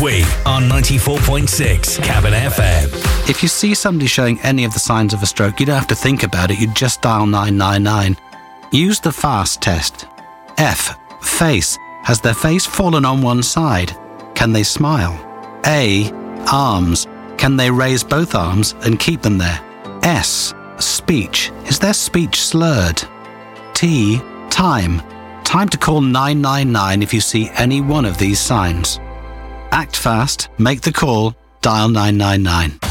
week on 94.6 Cabin FM. If you see somebody showing any of the signs of a stroke, you don't have to think about it. You just dial 999. Use the FAST test. F. Face. Has their face fallen on one side? Can they smile? A. Arms. Can they raise both arms and keep them there? S. Speech. Is their speech slurred? T. Time. Time to call 999 if you see any one of these signs. Act fast, make the call, dial 999.